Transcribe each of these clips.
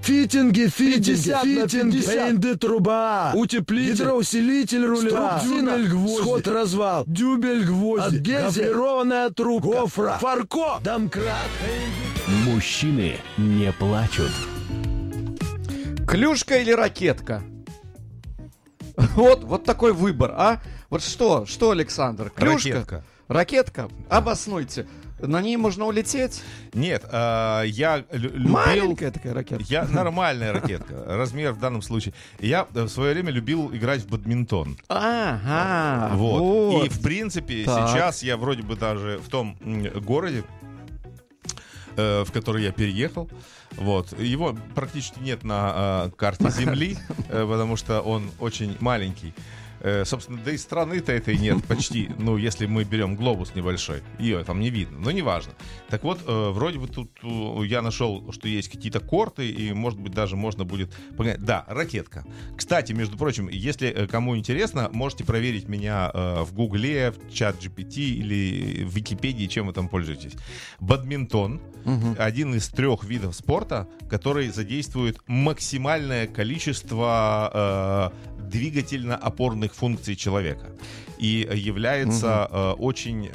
фитинги, бенды, труба, утеплитель, гидроусилитель руля, дюбель, гвозди, сход-развал, дюбель, гвозди, гофрированная трубка, гофра, фарко, домкрат. Мужчины не плачут. Клюшка или ракетка? Вот такой выбор, а? Вот что, Александр? Клюшка? Ракетка? Обоснуйте. На ней можно улететь? Нет, я любил... Маленькая такая ракетка. Нормальная ракетка. Размер в данном случае. Я в свое время любил играть в бадминтон. Ага. Вот. И в принципе сейчас я вроде бы даже в том городе, в который я переехал. Вот. Его практически нет на карте Земли, потому что он очень маленький. Собственно, да и страны-то этой нет почти. Ну, если мы берем глобус небольшой, ее там не видно, но неважно. Так вот, вроде бы тут я нашел, что есть какие-то корты, и, может быть, даже можно будет погнать. Да, ракетка. Кстати, между прочим, если кому интересно, можете проверить меня в Гугле, в чат-GPT или в Википедии, чем вы там пользуетесь. Бадминтон — один из 3 видов спорта, который задействует максимальное количество двигательно-опорных функций человека и является очень,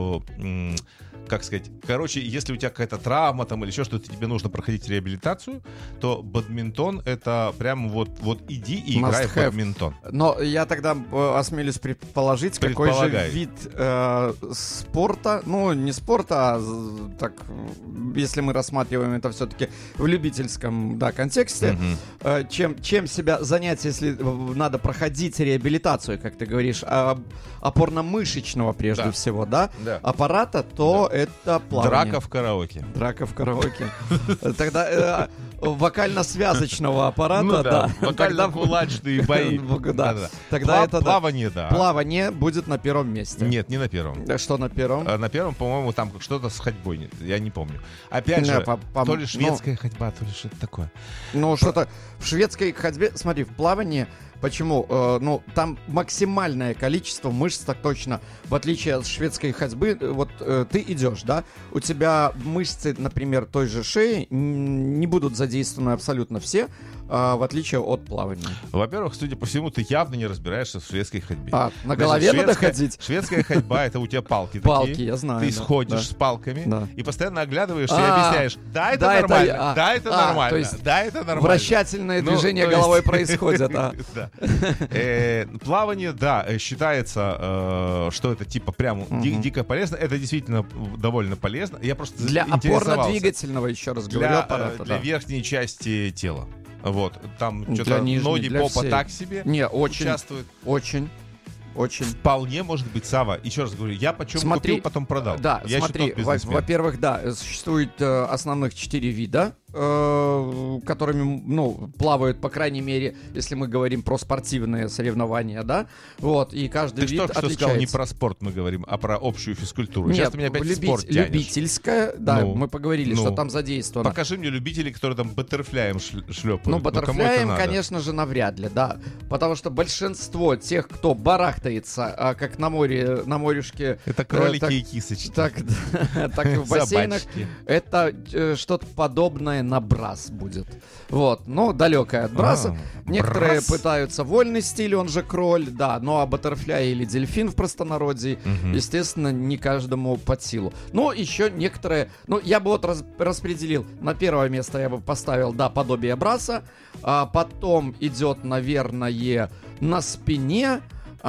как сказать, короче, если у тебя какая-то травма там или еще что-то, тебе нужно проходить реабилитацию, то бадминтон — это прям вот иди и играй в бадминтон. Но я тогда осмелюсь предположить, какой же вид спорта, ну не спорта, а так, если мы рассматриваем это все-таки в любительском контексте, чем себя занять, если надо проходить реабилитацию, как ты говоришь, опорно-мышечного прежде всего, аппарата, то это плавание. Драка в караоке. Тогда вокально-связочного аппарата, вокально-кулачные бои. Тогда это плавание, плавание будет на первом месте. Нет, не на первом. Что на первом? На первом, по-моему, там что-то с ходьбой, я не помню. Опять же, то ли шведская ходьба, то ли что-то такое. Ну, что-то в шведской ходьбе, смотри, в плавании. Почему? Там максимальное количество мышц, так точно, в отличие от шведской ходьбы, вот ты идешь, да, у тебя мышцы, например, той же шеи не будут задействованы абсолютно все, в отличие от плавания. Во-первых, судя по всему, ты явно не разбираешься в шведской ходьбе. На голове надо ходить? Шведская ходьба — это у тебя палки такие. Палки, я знаю. Ты сходишь с палками и постоянно оглядываешься и объясняешь: да, это нормально, да, это нормально, да, это нормально. Вращательные движения головой происходят. Плавание, считается, что это типа прям дико полезно. Это действительно довольно полезно. Я просто для опорно-двигательного, еще раз говорю, аппарата. Для верхней части тела. Вот, там что-то ноги, попа так себе. Не, очень участвует. Очень. Вполне может быть, Сава. Еще раз говорю, я почем купил, потом продал. Да, я смотри, во-первых, существует основных 4 вида, которыми, плавают, по крайней мере, если мы говорим про спортивные соревнования, да, вот, и каждый вид отличается. Ты только что сказал, не про спорт мы говорим, а про общую физкультуру. Нет, сейчас ты меня опять в спорт тянешь. Любительская, мы поговорили, что там задействовано. Покажи мне любителей, которые там баттерфляем шлепают. Баттерфляем, конечно же, навряд ли, да, потому что большинство тех, кто барахтается, как на морюшке... Это кролики и кисочки. Так и в бассейнах. Это что-то подобное на брас будет. Вот, далекое от браса. Некоторые пытаются вольный стиль, он же кроль, но баттерфляй или дельфин в простонародье, естественно, не каждому под силу. Еще некоторые, я бы распределил. На первое место я бы поставил, подобие браса. Потом идет, наверное, на спине.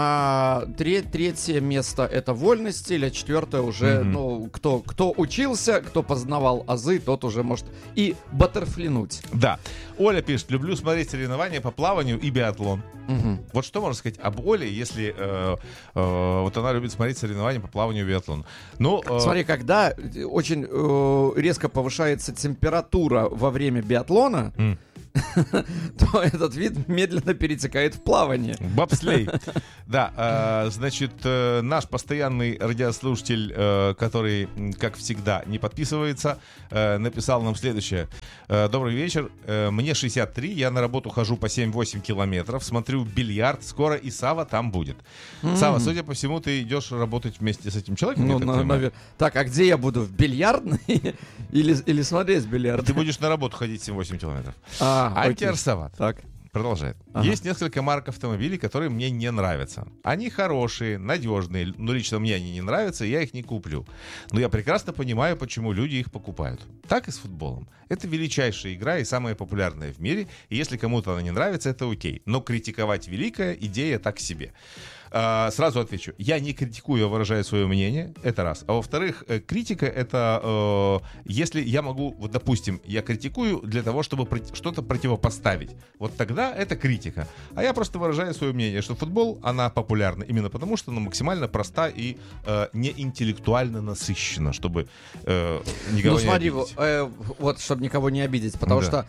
Третье место — это вольный стиль, а четвертое уже, кто учился, кто познавал азы, тот уже может и баттерфлинуть. Да. Оля пишет: люблю смотреть соревнования по плаванию и биатлон. Вот что можно сказать об Оле, если вот она любит смотреть соревнования по плаванию и биатлону? Смотри, когда очень резко повышается температура во время биатлона, то этот вид медленно перетекает в плавание. Бобслей. Да, значит, наш постоянный радиослушатель, который, как всегда, не подписывается, написал нам следующее. Добрый вечер. Мне 63, я на работу хожу по 7-8 километров, смотрю бильярд, скоро и Сава там будет. Сава, судя по всему, ты идешь работать вместе с этим человеком? Ну, наверное. Так, а где я буду? В бильярдной? Или смотреть бильярд? Ты будешь на работу ходить 7-8 километров. Антиарсоват. Так. Продолжает. Ага. Есть несколько марок автомобилей, которые мне не нравятся. Они хорошие, надежные, но лично мне они не нравятся, и я их не куплю. Но я прекрасно понимаю, почему люди их покупают. Так и с футболом. Это величайшая игра и самая популярная в мире, и если кому-то она не нравится, это окей. Но критиковать великая идея так себе. Сразу отвечу. Я не критикую, я выражаю свое мнение. Это раз. А во-вторых, критика — это если я могу, вот допустим, я критикую для того, чтобы что-то противопоставить. Вот тогда это критика. А я просто выражаю свое мнение, что футбол, она популярна именно потому, что она максимально проста и не интеллектуально насыщена, чтобы никого не обидеть. Вот, чтобы никого не обидеть. Потому что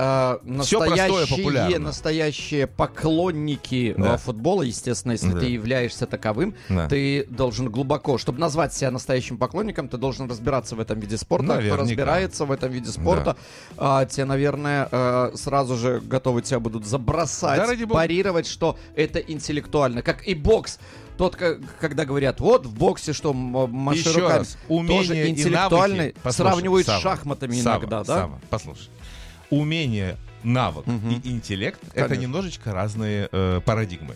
настоящие поклонники футбола, естественно, если ты являешься таковым, ты должен глубоко, чтобы назвать себя настоящим поклонником, ты должен разбираться в этом виде спорта. Наверняка. Кто разбирается в этом виде спорта, те, наверное, сразу же готовы тебя будут забросать, парировать, что это интеллектуально. Как и бокс. Тот, когда говорят, вот в боксе, что маши руками, тоже интеллектуальный, сравнивают с шахматами иногда, да? Сава, послушай. Умение, навык и интеллект — это немножечко разные парадигмы.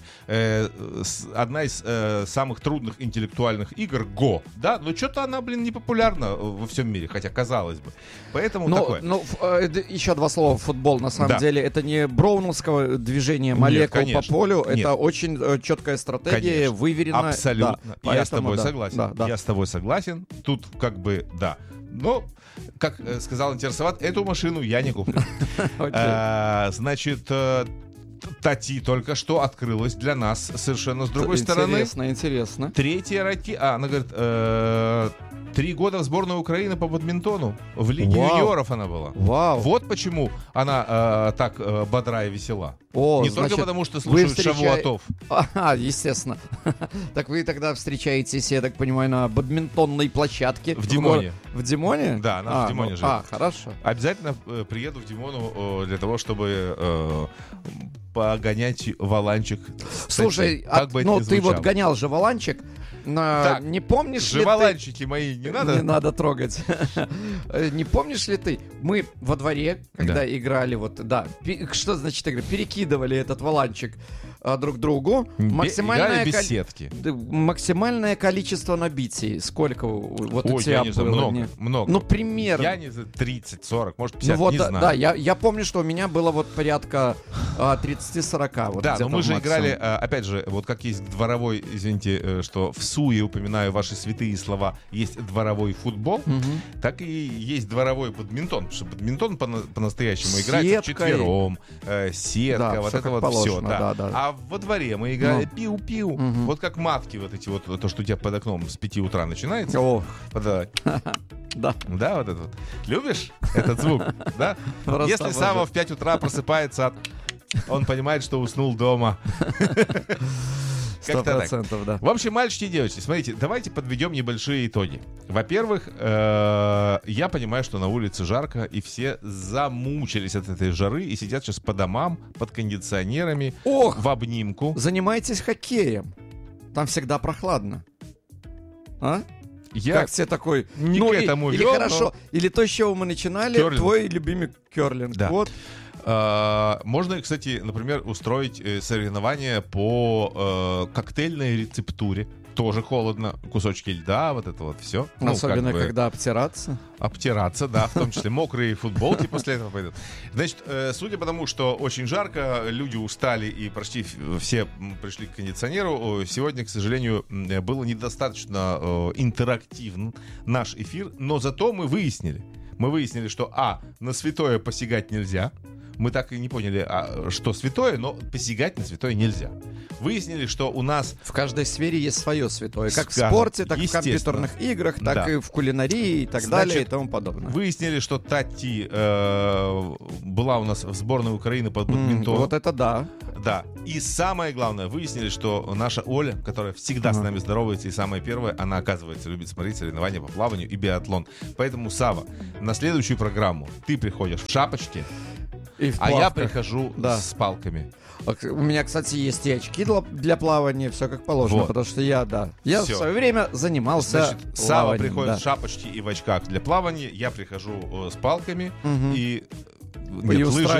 Одна из самых трудных интеллектуальных игр — Го, да, но что-то она, не популярна во всем мире, хотя казалось бы. Поэтому такое. Еще два слова. Футбол, на самом деле, это не броуновского движения молекул по полю, это очень четкая стратегия, выверенная. Абсолютно. Да, я с тобой согласен. Я с тобой согласен. Тут как бы, да. Но, как сказал Антиарсоват, эту машину я не куплю. Значит, Тати только что открылась для нас совершенно с другой стороны. Интересно. Третья ракета. Она говорит, 3 года в сборной Украины по бадминтону. В Лиге юниоров она была. Вау. Вот почему она так бодра и весела. Не только потому, что слушают Шавуатов. Естественно. Так вы тогда встречаетесь, я так понимаю, на бадминтонной площадке. В Димоне. В Димоне? Да, она в Димоне живет. Хорошо. Обязательно приеду в Димону для того, чтобы погонять валанчик. Слушай, ты вот гонял же валанчик. Не помнишь ли ты... Валанчики мои не надо? Не надо трогать. Не помнишь ли ты? Мы во дворе, когда играли, что значит игры? Перекидывали этот валанчик друг другу. Играли без сетки. Максимальное количество набитий. Сколько вот у тебя было? Много. Ну, примерно. Я не знаю, 30, 40, может 50, не знаю. Да, я помню, что у меня было вот порядка 30-40. Да, но мы же играли, опять же, вот как есть дворовой, извините, что в суе упоминаю ваши святые слова, есть дворовой футбол, так и есть дворовой бадминтон, потому что бадминтон по-настоящему играется вчетвером, сетка, вот это вот все. А во дворе мы играли пиу-пиу, вот как матки вот эти вот, то, что у тебя под окном с 5 утра начинается. Да. Да, вот это вот. Любишь этот звук? Да? Если Сава в 5 утра просыпается, он понимает, что уснул дома. 100%, да. В общем, мальчики и девочки, смотрите, давайте подведем небольшие итоги. Во-первых, я понимаю, что на улице жарко, и все замучились от этой жары и сидят сейчас по домам, под кондиционерами, в обнимку. Занимайтесь хоккеем. Там всегда прохладно. Я как все такой, не к этому или вел, хорошо, или то, с чего мы начинали, твой любимый керлинг. Да. Вот. Можно, кстати, например, устроить соревнования по коктейльной рецептуре. Тоже холодно, кусочки льда, вот это вот все. Особенно, когда обтираться. Обтираться, да, в том числе мокрые футболки после этого пойдут. Значит, судя по тому, что очень жарко, люди устали и почти все пришли к кондиционеру, сегодня, к сожалению, было недостаточно интерактивен наш эфир, но зато мы выяснили, что на святое посягать нельзя. Мы так и не поняли, что святое, но посягать на святое нельзя. Выяснили, что у нас... В каждой сфере есть свое святое. Как в спорте, так и в компьютерных играх, так и в кулинарии и так далее и тому подобное. Выяснили, что Тати была у нас в сборной Украины по бадминтону. Вот это да. Да. И самое главное, выяснили, что наша Оля, которая всегда с нами здоровается и самая первая, она, оказывается, любит смотреть соревнования по плаванию и биатлон. Поэтому, Сава, на следующую программу ты приходишь в шапочке, а я прихожу с палками. У меня, кстати, есть и очки для плавания, все как положено, потому что я в свое время занимался. Значит, Сава приходит в шапочке и в очках для плавания, я прихожу с палками и... Нет, лыжи